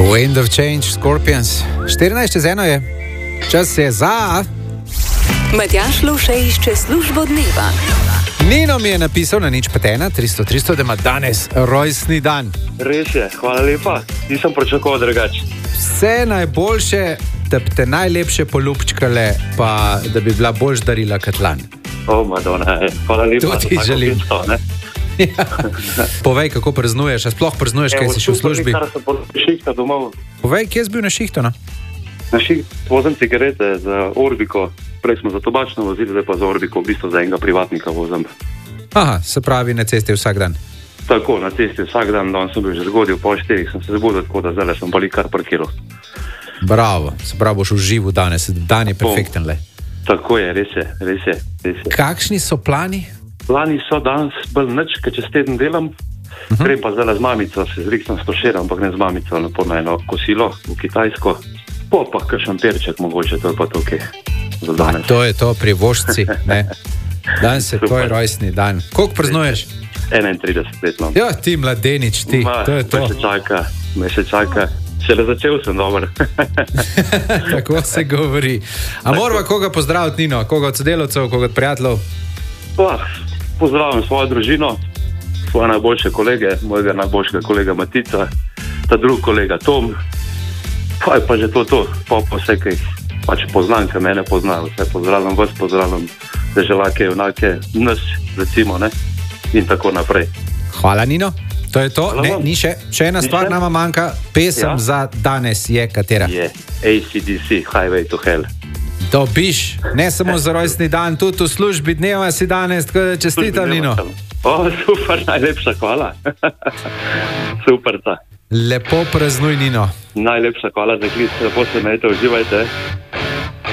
Wind of Change, Scorpions. 14:01 je. Čas je za... Matjaž Lovše išče službo dneva. Nino mi je napisal na 051 300, da ima danes rojstni dan. Res je, hvala lepa. Nisem pričakoval drugače. Vse najboljše, da bi te najlepše poljubčkale, pa da bi bila boljš darila kot lani. Madonna, hvala lepa. To ti želim. Ja. Povej, kako praznuješ, a sploh praznuješ, kaj si še v službi? Povej, kje si bil na šihtu, no? Na šihtu vozim cigarete za Orbiko. Prej smo za tobačno vozili, zdaj pa za Orbiko, v bistvu za enega privatnika vozim. Aha, se pravi na cesti vsak dan. Tako, na cesti vsak dan, danes sem bil že zgodil, pol 4 sem se zbudil, tako da zdaj sem pa kar parkiral. Bravo, se pravi, boš užival danes, dan je perfekten le. Tako je, res je. Kakšni so plani? Plani so danes bolj nič, ker čez teden delam. Grem pa zdaj z mamico, se zriknem s tošerom, pa grem z mamico na eno kosilo v Kitajsko. Pa kakšen perček mogoče, to je pa tukaj za danes. To je to pri vožci, ne? Danes je tvoj rojstni dan. Koliko praznuješ? 31 let imam. Ja, ti mladenič, ti, to je to. Me še čaka. Šele začel sem, dobro. Tako se govori. A morava koga pozdraviti, Nino? Koga od sodelavcev, koga od prijateljev? Pozdravljam svojo družino, svoje najboljše kolege, mojega najboljšega kolega Matica, ta drug kolega Tom, pa je pa že to, pa vse, kaj pač poznam, kaj mene poznajo, vse pozdravljam vas, pozdravljam deželake, junake, nas, recimo, ne, in tako naprej. Hvala, Nino. To je to, ne, ni še ena stvar nama manjka, pesem za danes je katera? Je AC/DC, Highway to Hell. Dobiš, ne samo za rojstni dan, tudi v službi dneva si danes, tako da čestitam, Nino. Super, najlepša hvala. Super ta. Lepo praznuj, Nino. Najlepša hvala za klic, lepo se imejte, uživajte.